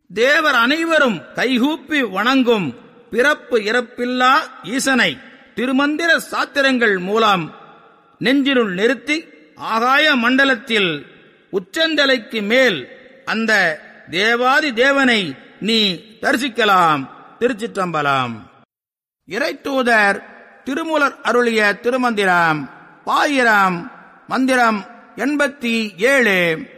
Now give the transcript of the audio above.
தேவர் அனைவரும் கைகூப்பி வணங்கும் பிறப்பு இறப்பில்லா ஈசனை திருமந்திர சாத்திரங்கள் மூலம் நெஞ்சினுள் நிறுத்தி ஆகாய மண்டலத்தில் உச்சந்தலைக்கு மேல் அந்த தேவாதி தேவனை நீ தரிசிக்கலாம். திருச்சிற்றம்பலம். இறைத்தூதர் திருமூலர் அருளிய திருமந்திரம் பாயிரம் மந்திரம் 87.